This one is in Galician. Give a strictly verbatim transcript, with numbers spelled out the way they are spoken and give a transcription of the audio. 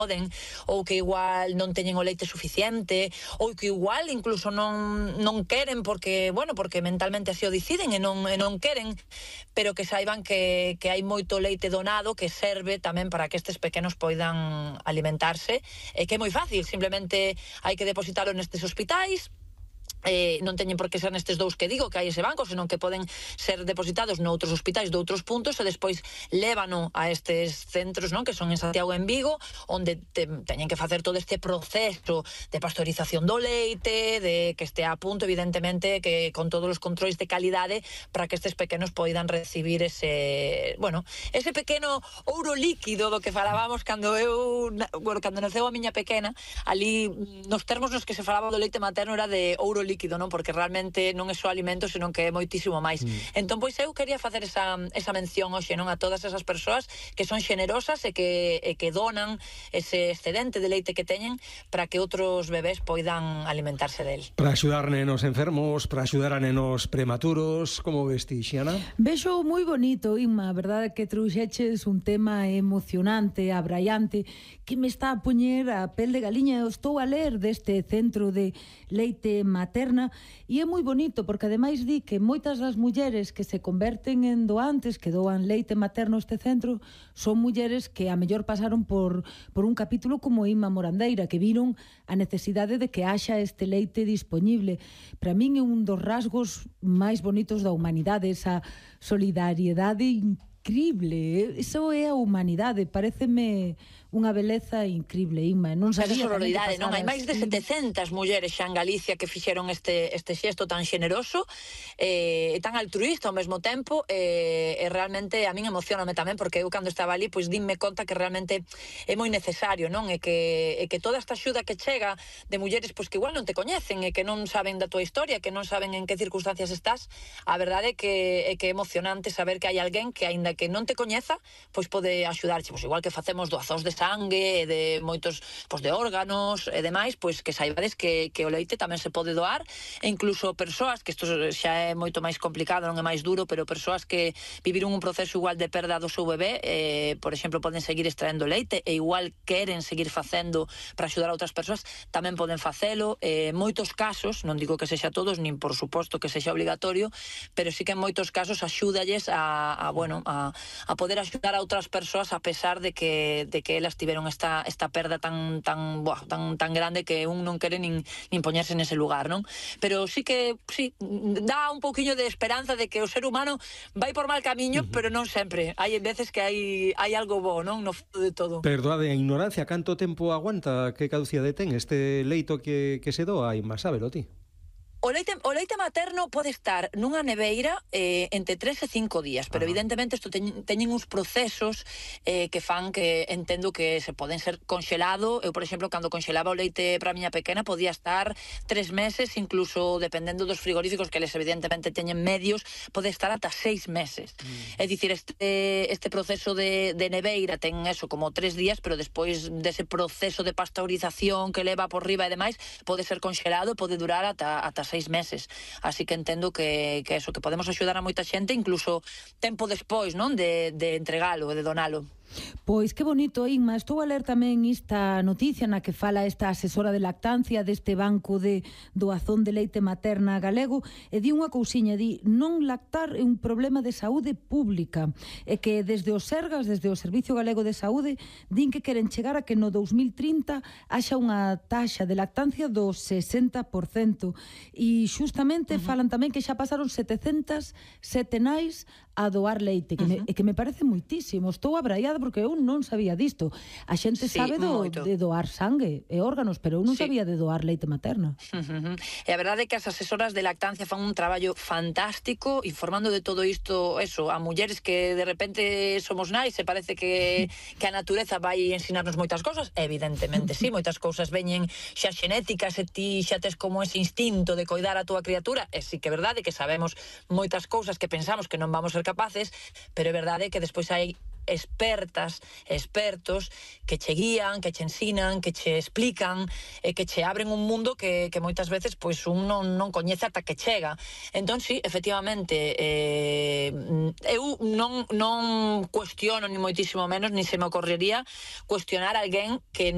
poden, ou que igual non teñen o leite suficiente, ou que igual incluso non, non queren porque, bueno, porque mentalmente así o deciden e non, e non queren, pero que saiban que, que hai moito leite donado que serve tamén para que estes pequenos poidan alimentarse, e que é moi fácil, simplemente hai que depositalo nestes hospitais. Eh, non teñen por que ser nestes dous que digo que hai ese banco, senón que poden ser depositados noutros hospitais de outros puntos e despois lévano a estes centros, non, que son en Santiago e en Vigo, onde te, teñen que facer todo este proceso de pasteurización do leite, de que estea a punto, evidentemente, que con todos os controis de calidade para que estes pequenos poidan recibir ese, bueno, ese pequeno ouro líquido do que falábamos cando eu, bueno, cando naceu a miña pequena, ali nos termos nos que se falaba do leite materno era de ouro líquido líquido, non? Porque realmente non é só alimento, senón que é moitísimo máis. Mm. Entón, pois eu quería facer esa, esa mención hoxe, non, a todas esas persoas que son xenerosas e que, e que donan ese excedente de leite que teñen para que outros bebés poidan alimentarse del. Para axudar nenos enfermos, para axudar a nenos prematuros, como ves ti, Xiana? Vexo moi bonito, Inma, a verdade que trouxeches un tema emocionante, abraiante, que me está a poñer a pel de galiña. Eu estou a ler deste centro de leite materno e é moi bonito porque ademais di que moitas das mulleres que se converten en doantes, que doan leite materno a este centro, son mulleres que a mellor pasaron por, por un capítulo como Inma Morandeira, que viron a necesidade de que haxa este leite disponible. Para min é un dos rasgos máis bonitos da humanidade, esa solidariedade increíble. Iso é a humanidade, pareceme unha beleza increíble, Inma. Non sabía. Esa sororidade, non? Hai máis de setecentas mulleres xa en Galicia que fixeron este, este xesto tan xeneroso e eh, tan altruista ao mesmo tempo, e eh, eh, realmente a min emocioname tamén, porque eu cando estaba ali, pois dinme conta que realmente é moi necesario, non? E que, e que toda esta axuda que chega de mulleres pois que igual non te coñecen e que non saben da tua historia, que non saben en que circunstancias estás, a verdade é que é que é emocionante saber que hai alguén que, aínda que non te coñeza, pois pode axudarche, pois igual que facemos doazóns de sangue e de moitos, pois, de órganos e demais, pois que saibades que, que o leite tamén se pode doar, e incluso persoas, que isto xa é moito máis complicado, non é máis duro, pero persoas que viviron un proceso igual de perda do seu bebé, eh, por exemplo, poden seguir extraendo leite e igual queren seguir facendo para axudar a outras persoas, tamén poden facelo. Eh, moitos casos, non digo que sexa todos, nin por suposto que sexa obligatorio, pero sí que en moitos casos axúdalles a, a bueno, a, a poder axudar a outras persoas a pesar de que, de que elas tiveron esta, esta perda tan tan, buah, tan tan grande que un non quere nin, nin poñerse nese lugar, non? Pero sí que sí, dá un pouquiño de esperanza de que o ser humano vai por mal camiño, uh-huh. pero non sempre. Hai veces que hai hai algo bo, non? No fondo de todo. Perdoade a ignorancia, canto tempo aguanta, que caducidade ten este leito que, que se doa, Inma, sábelo ti? O leite, o leite materno pode estar nunha neveira eh, entre tres e cinco días, pero Ajá. evidentemente isto teñ, teñen uns procesos eh, que fan que entendo que se poden ser conxelado. Eu, por exemplo, cando conxelaba o leite para a miña pequena podía estar tres meses, incluso dependendo dos frigoríficos que eles evidentemente teñen medios, pode estar ata seis meses. Mm. É dicir, este, este proceso de, de neveira ten eso como tres días, pero despois dese proceso de pasteurización que leva por riba e demais, pode ser conxelado e pode durar ata, ata seis meses, así que entendo que, que eso, que podemos axudar a moita xente incluso tempo despois, non, de, de entregalo e de donalo. Pois que bonito, Inma. Estou a ler tamén esta noticia na que fala esta asesora de lactancia deste banco de doazón de leite materna galego e di unha cousiña, di: non lactar é un problema de saúde pública e que desde os Sergas, desde o Servicio Galego de Saúde, din que queren chegar a que no dous mil trinta haxa unha taxa de lactancia do sesenta por cento e xustamente uh-huh. falan tamén que xa pasaron setecentas sete nais a doar leite, que, uh-huh. me, que me parece moitísimo. Estou abraiada porque eu non sabía disto. A xente sí, sabe do, de doar sangue e órganos, pero eu non sí. sabía de doar leite materno. Uh-huh. E a verdade é que as asesoras de lactancia fan un traballo fantástico informando de todo isto, eso, a mulleres que de repente somos nais e parece que, que a natureza vai ensinarnos moitas cousas. Evidentemente, sí, moitas cousas veñen xa xenéticas e ti xa tes como ese instinto de coidar a túa criatura, e sí que é verdade que sabemos moitas cousas que pensamos que non vamos ser capaces, pero é verdade que despois hai expertas, expertos que che guían, que che ensinan, que che explican e que che abren un mundo que, que moitas veces pois un non, non coñece ata que chega. Entón, sí, efectivamente, eh, eu non, non cuestiono ni moitísimo menos, ni se me ocorrería cuestionar a alguén que